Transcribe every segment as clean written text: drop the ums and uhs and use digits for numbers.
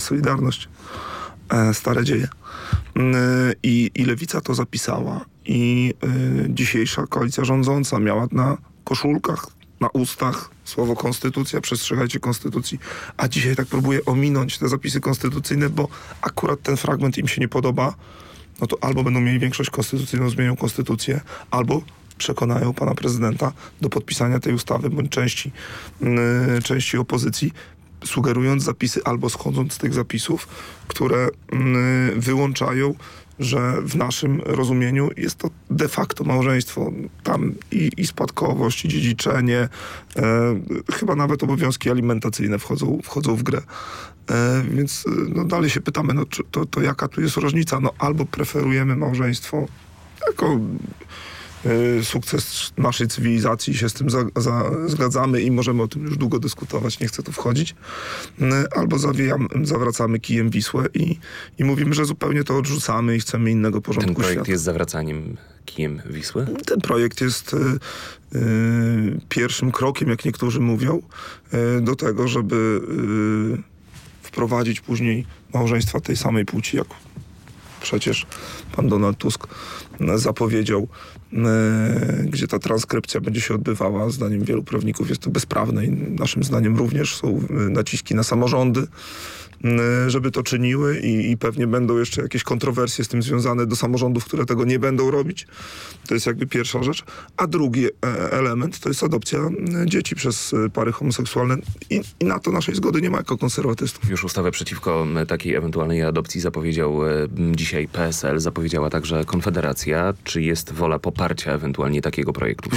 Solidarność. Stare dzieje. I Lewica to zapisała. I dzisiejsza koalicja rządząca miała na koszulkach, na ustach słowo konstytucja, przestrzegajcie konstytucji, a dzisiaj tak próbuje ominąć te zapisy konstytucyjne, bo akurat ten fragment im się nie podoba, no to albo będą mieli większość konstytucyjną, zmienią konstytucję, albo przekonają pana prezydenta do podpisania tej ustawy, bądź części opozycji, sugerując zapisy albo schodząc z tych zapisów, które wyłączają, że w naszym rozumieniu jest to de facto małżeństwo. Tam i spadkowość, i dziedziczenie, chyba nawet obowiązki alimentacyjne wchodzą w grę. Więc no dalej się pytamy, no, to jaka tu jest różnica? No, albo preferujemy małżeństwo jako sukces naszej cywilizacji, się z tym zgadzamy i możemy o tym już długo dyskutować, nie chcę tu wchodzić. Albo zawracamy kijem Wisłę i mówimy, że zupełnie to odrzucamy i chcemy innego porządku Ten projekt świata. jest zawracaniem kijem Wisły? Ten projekt jest pierwszym krokiem, jak niektórzy mówią, do tego, żeby wprowadzić później małżeństwa tej samej płci, jak przecież pan Donald Tusk zapowiedział, gdzie ta transkrypcja będzie się odbywała. Zdaniem wielu prawników jest to bezprawne i naszym zdaniem również są naciski na samorządy, żeby to czyniły i pewnie będą jeszcze jakieś kontrowersje z tym związane do samorządów, które tego nie będą robić. To jest jakby pierwsza rzecz. A drugi element to jest adopcja dzieci przez pary homoseksualne i na to naszej zgody nie ma jako konserwatystów. Już ustawę przeciwko takiej ewentualnej adopcji zapowiedział dzisiaj PSL, zapowiedziała także Konfederacja. Czy jest wola poparcia ewentualnie takiego projektu?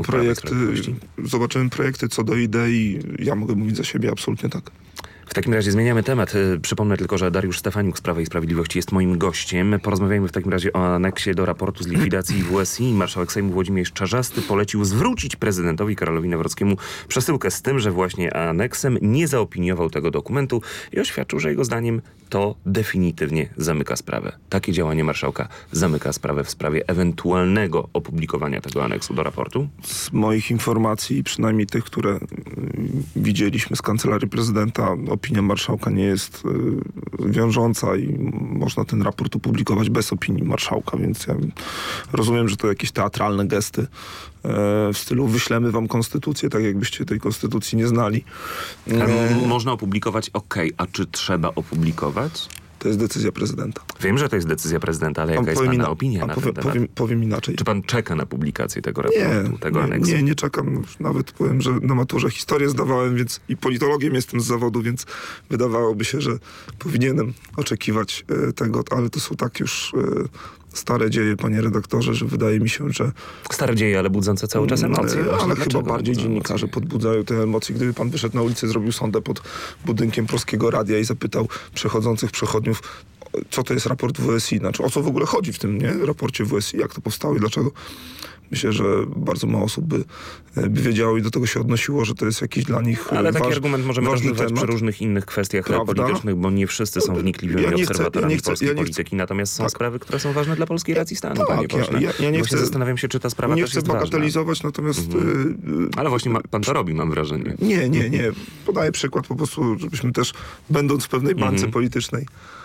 Zobaczymy projekty co do idei. Ja mogę mówić za siebie, absolutnie tak. W takim razie zmieniamy temat. Przypomnę tylko, że Dariusz Stefaniuk z Prawa i Sprawiedliwości jest moim gościem. Porozmawiajmy w takim razie o aneksie do raportu z likwidacji WSI. Marszałek Sejmu Włodzimierz Czarzasty polecił zwrócić prezydentowi Karolowi Nawrockiemu przesyłkę z tym, że właśnie aneksem nie zaopiniował tego dokumentu i oświadczył, że jego zdaniem to definitywnie zamyka sprawę. Takie działanie marszałka zamyka sprawę w sprawie ewentualnego opublikowania tego aneksu do raportu? Z moich informacji, przynajmniej tych, które widzieliśmy z Kancelarii Prezydenta, opinia marszałka nie jest wiążąca i można ten raport opublikować bez opinii marszałka, więc ja rozumiem, że to jakieś teatralne gesty w stylu wyślemy wam konstytucję, tak jakbyście tej konstytucji nie znali. Można opublikować, a czy trzeba opublikować? To jest decyzja prezydenta. Wiem, że to jest decyzja prezydenta, ale jaka jest pana opinia na ten temat? Powiem inaczej. Czy pan czeka na publikację tego raportu, tego aneksu? Nie czekam. Nawet powiem, że na maturze historię zdawałem, więc i politologiem jestem z zawodu, więc wydawałoby się, że powinienem oczekiwać tego, ale to są tak już stare dzieje, panie redaktorze, że wydaje mi się, że... Stare dzieje, ale budzące cały czas emocje. Ale chyba bardziej dziennikarze podbudzają te emocje. Gdyby pan wyszedł na ulicę, zrobił sondę pod budynkiem Polskiego Radia i zapytał przechodzących przechodniów, co to jest raport WSI, znaczy o co w ogóle chodzi w tym raporcie WSI, jak to powstało i dlaczego. Myślę, że bardzo mało osób by wiedziało i do tego się odnosiło, że to jest jakiś dla nich ale taki argument możemy rozwiązywać przy różnych innych kwestiach politycznych, bo nie wszyscy są wnikliwymi obserwatorami polskiej polityki. Natomiast są sprawy, które są ważne dla polskiej racji stanu, panie pośle. Ja nie chcę, zastanawiam się, czy ta sprawa też jest ważna. Nie chcę bagatelizować, natomiast... Ale właśnie pan to robi, mam wrażenie. Nie. Podaję przykład po prostu, żebyśmy też, będąc w pewnej bańce politycznej,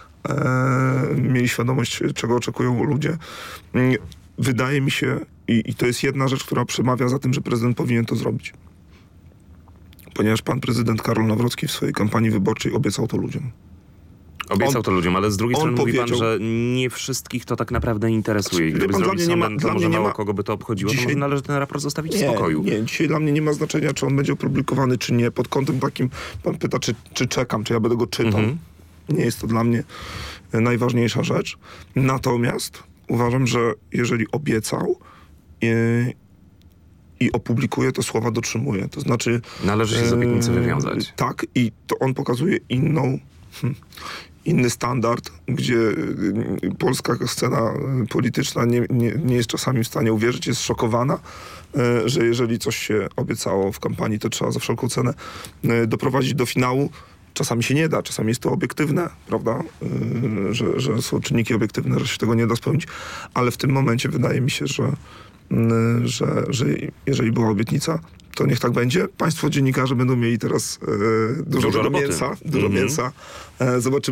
mieli świadomość, czego oczekują ludzie. Wydaje mi się, i to jest jedna rzecz, która przemawia za tym, że prezydent powinien to zrobić. Ponieważ pan prezydent Karol Nawrocki w swojej kampanii wyborczej obiecał to ludziom. Obiecał to ludziom, ale z drugiej strony mówi pan, że nie wszystkich to tak naprawdę interesuje. Gdyby zrobić sąd, to może mało kogo by to obchodziło, to może należy ten raport zostawić w spokoju. Nie, dzisiaj dla mnie nie ma znaczenia, czy on będzie opublikowany, czy nie. Pod kątem takim, pan pyta, czy czekam, czy ja będę go czytał. Nie jest to dla mnie najważniejsza rzecz. Natomiast uważam, że jeżeli obiecał i opublikuje, to słowa dotrzymuje. To znaczy... Należy się z obietnicy wywiązać. Tak, i to on pokazuje inny standard, gdzie polska scena polityczna nie jest czasami w stanie uwierzyć, jest szokowana, że jeżeli coś się obiecało w kampanii, to trzeba za wszelką cenę doprowadzić do finału. Czasami się nie da, czasami jest to obiektywne, prawda, że są czynniki obiektywne, że się tego nie da spełnić, ale w tym momencie wydaje mi się, że jeżeli była obietnica, to niech tak będzie. Państwo dziennikarze będą mieli teraz dużo mięsa. Zobaczymy.